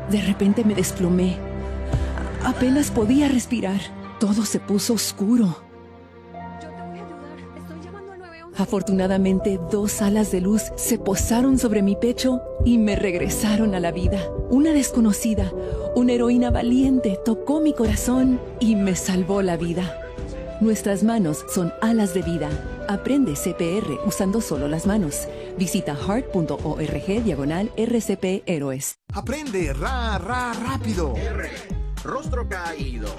De repente me desplomé. Apenas podía respirar. Todo se puso oscuro. Yo te voy a ayudar. Estoy llamando al 911. Afortunadamente, 2 alas de luz se posaron sobre mi pecho y me regresaron a la vida. Una desconocida, una heroína valiente, tocó mi corazón y me salvó la vida. Nuestras manos son alas de vida. Aprende CPR usando solo las manos. Visita heart.org/RCP Héroes. Aprende rápido. Rostro caído.